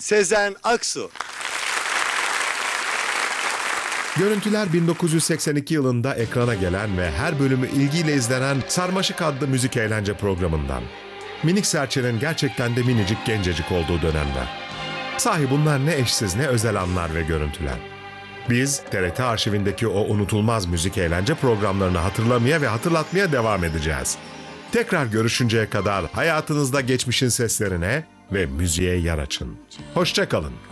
Sezen Aksu. Görüntüler 1982 yılında ekrana gelen ve her bölümü ilgiyle izlenen Sarmaşık adlı müzik eğlence programından. Minik serçenin gerçekten de minicik gencecik olduğu dönemler. Sahi bunlar ne eşsiz ne özel anlar ve görüntüler. Biz TRT arşivindeki o unutulmaz müzik eğlence programlarını hatırlamaya ve hatırlatmaya devam edeceğiz. Tekrar görüşünceye kadar hayatınızda geçmişin seslerine ve müziğe yer açın. Hoşça kalın.